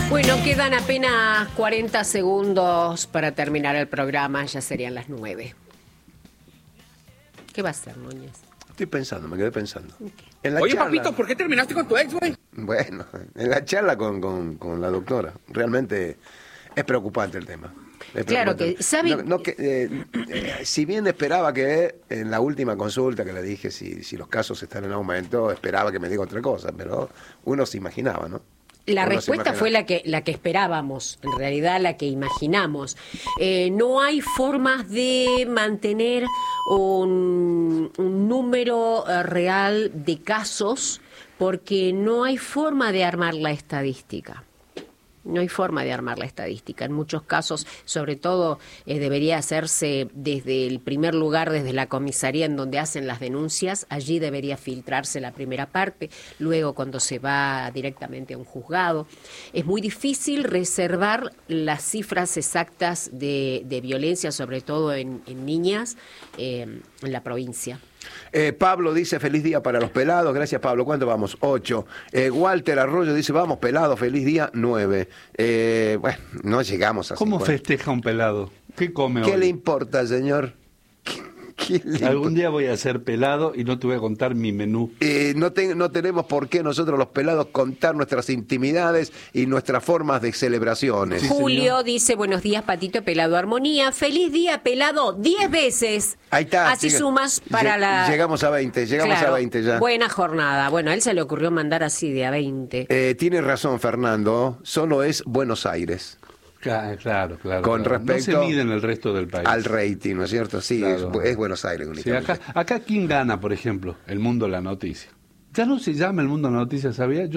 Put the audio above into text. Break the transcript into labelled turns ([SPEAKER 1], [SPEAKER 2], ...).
[SPEAKER 1] Bueno, quedan apenas 40 segundos para terminar el programa, ya serían las 9. ¿Qué va a hacer, Núñez?
[SPEAKER 2] Estoy pensando, me quedé pensando.
[SPEAKER 3] Oye, papito, ¿por qué terminaste con tu ex, güey?
[SPEAKER 2] Bueno, en la charla con la doctora, realmente es preocupante el tema.
[SPEAKER 1] Claro que, ¿sabe?
[SPEAKER 2] Si bien esperaba que en la última consulta que le dije si los casos están en aumento, esperaba que me diga otra cosa, pero uno se imaginaba, ¿no?
[SPEAKER 1] La respuesta fue la que esperábamos, en realidad la que imaginamos. No hay formas de mantener un número real de casos porque no hay forma de armar la estadística. No hay forma de armar la estadística. En muchos casos, sobre todo, debería hacerse desde el primer lugar, desde la comisaría en donde hacen las denuncias. Allí debería filtrarse la primera parte. Luego, cuando se va directamente a un juzgado. Es muy difícil reservar las cifras exactas de violencia, sobre todo en niñas, en la provincia.
[SPEAKER 2] Pablo dice feliz día para los pelados. Gracias, Pablo. ¿Cuánto vamos? 8. Walter Arroyo dice vamos pelados, feliz día. 9. Bueno, no llegamos a 50.
[SPEAKER 4] ¿Cómo festeja un pelado? ¿Qué come hoy?
[SPEAKER 2] ¿Qué le importa, señor?
[SPEAKER 4] Algún día voy a ser pelado y no te voy a contar mi menú.
[SPEAKER 2] No tenemos por qué nosotros los pelados contar nuestras intimidades y nuestras formas de celebraciones.
[SPEAKER 4] Sí,
[SPEAKER 1] Julio
[SPEAKER 4] señor.
[SPEAKER 1] dice, buenos días, Patito, pelado armonía. Feliz día, pelado, 10 veces.
[SPEAKER 2] Ahí está.
[SPEAKER 1] Así sumas para la...
[SPEAKER 2] Llegamos a 20,
[SPEAKER 1] Claro,
[SPEAKER 2] a 20 ya.
[SPEAKER 1] Buena jornada. Bueno, a él se le ocurrió mandar así de a 20.
[SPEAKER 2] Tiene razón, Fernando. Solo es Buenos Aires.
[SPEAKER 4] Claro.
[SPEAKER 2] Con respecto
[SPEAKER 4] no se mide en el resto del país.
[SPEAKER 2] Al rating, ¿no es cierto? Sí,
[SPEAKER 4] claro.
[SPEAKER 2] es Buenos Aires
[SPEAKER 4] Sí,
[SPEAKER 2] únicamente.
[SPEAKER 4] acá ¿quién gana, por ejemplo? El Mundo de la Noticia. Ya no se llama el Mundo de la Noticia, ¿sabía?